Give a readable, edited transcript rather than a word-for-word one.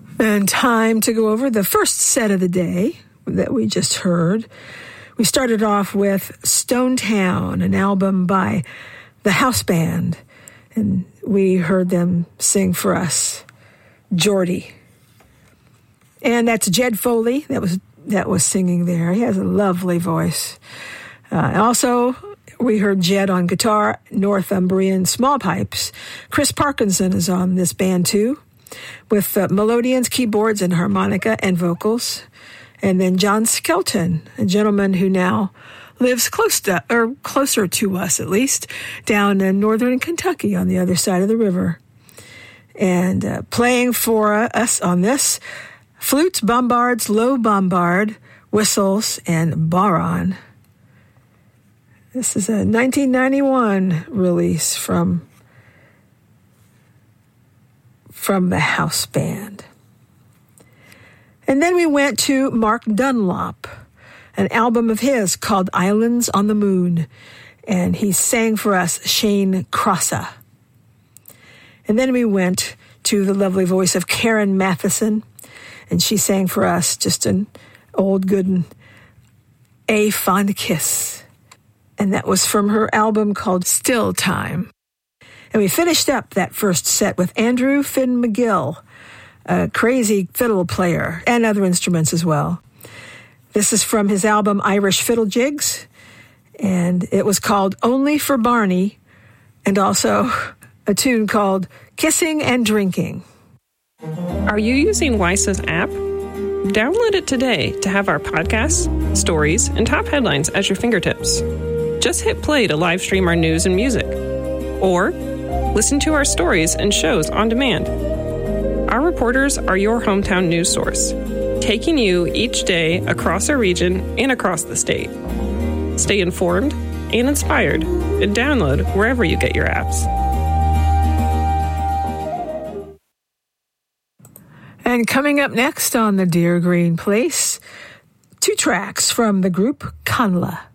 And time to go over the first set of the day that we just heard. We started off with Stone Town, an album by the House Band, and we heard them sing for us Geordie. And that's Jed Foley that was singing there. He has a lovely voice. Also, we heard Jed on guitar, Northumbrian small pipes. Chris Parkinson is on this band too, with melodeons, keyboards, and harmonica and vocals. And then John Skelton, a gentleman who now lives closer to us at least, down in northern Kentucky on the other side of the river. And playing for us on this, flutes, bombards, low bombard, whistles, and baron. This is a 1991 release from the House Band. And then we went to Mark Dunlop, an album of his called Islands on the Moon, and he sang for us Shane Crossa. And then we went to the lovely voice of Karen Matheson, and she sang for us just an old good one, A Fond Kiss. And that was from her album called Still Time. And we finished up that first set with Andrew Finn McGill, a crazy fiddle player, and other instruments as well. This is from his album Irish Fiddle Jigs, and it was called Only for Barney, and also a tune called Kissing and Drinking. Are you using WISA's app? Download it today to have our podcasts, stories, and top headlines at your fingertips. Just hit play to live stream our news and music, or listen to our stories and shows on demand. Our reporters are your hometown news source, taking you each day across our region and across the state. Stay informed and inspired, and download wherever you get your apps. And coming up next on the Deer Green Place, 2 tracks from the group Kanla.